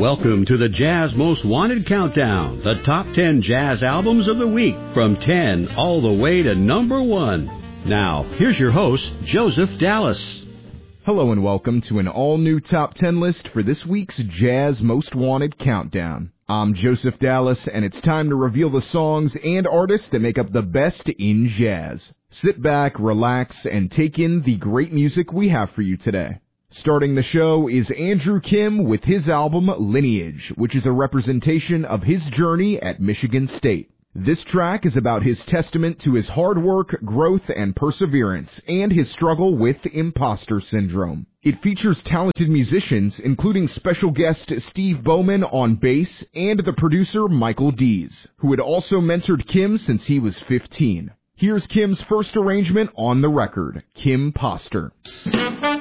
Welcome to the Jazz Most Wanted Countdown, the top 10 jazz albums of the week, from 10 all the way to number 1. Now, here's your host, Joseph Dallas. Hello and welcome to an all-new top 10 list for this week's Jazz Most Wanted Countdown. I'm Joseph Dallas, and it's time to reveal the songs and artists that make up the best in jazz. Sit back, relax, and take in the great music we have for you today. Starting the show is Andrew Kim with his album Lineage, which is a representation of his journey at Michigan State. This track is about his testament to his hard work, growth, and perseverance, and his struggle with imposter syndrome. It features talented musicians, including special guest Steve Bowman on bass and the producer Michael Dees, who had also mentored Kim since he was 15. Here's Kim's first arrangement on the record, Kim Poster.